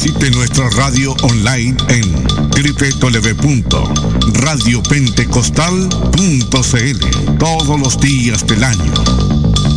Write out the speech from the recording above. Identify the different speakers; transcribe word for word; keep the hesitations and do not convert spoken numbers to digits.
Speaker 1: Visite nuestra radio online en doble u doble u doble u punto radio pentecostal punto c l todos los días del año.